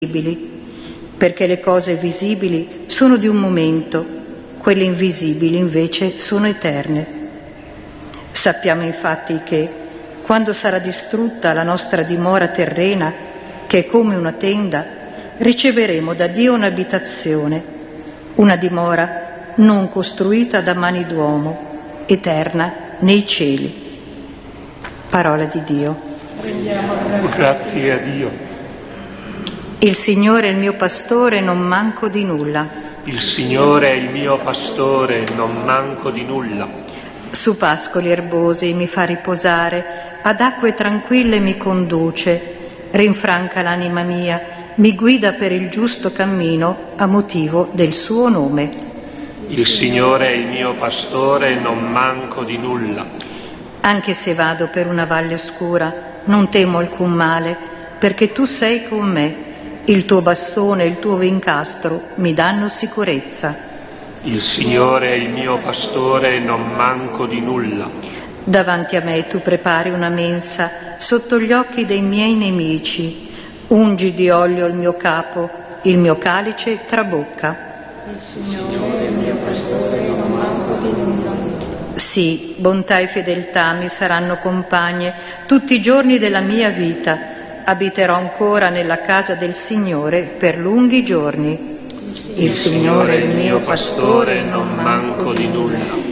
perché le cose visibili sono di un momento, quelle invisibili invece sono eterne. Sappiamo infatti che, quando sarà distrutta la nostra dimora terrena, che è come una tenda, riceveremo da Dio un'abitazione, una dimora non costruita da mani d'uomo, eterna nei cieli. Parola di Dio. Grazie a Dio. Il Signore è il mio pastore, non manco di nulla. Il Signore è il mio pastore, non manco di nulla. Su pascoli erbosi mi fa riposare, ad acque tranquille mi conduce, rinfranca l'anima mia, mi guida per il giusto cammino a motivo del suo nome. Il Signore è il mio pastore, non manco di nulla. Anche se vado per una valle oscura, non temo alcun male, perché tu sei con me. Il tuo bastone e il tuo vincastro mi danno sicurezza. Il Signore è il mio pastore, non manco di nulla. Davanti a me tu prepari una mensa sotto gli occhi dei miei nemici. Ungi di olio il mio capo, il mio calice trabocca. Il Signore è il mio pastore, non manco di nulla. Sì, bontà e fedeltà mi saranno compagne tutti i giorni della mia vita. Abiterò ancora nella casa del Signore per lunghi giorni. Il Signore è il mio pastore, non manco di nulla.